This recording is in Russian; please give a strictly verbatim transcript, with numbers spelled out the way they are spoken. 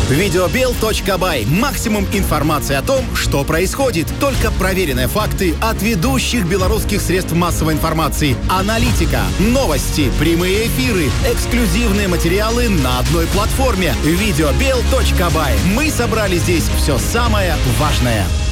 Видеобел точка бай. Максимум информации о том, что происходит. Только проверенные факты от ведущих белорусских средств массовой информации. Аналитика, новости, прямые эфиры, эксклюзивные материалы на одной платформе. Видеобел точка бай. Мы собрали здесь все самое важное.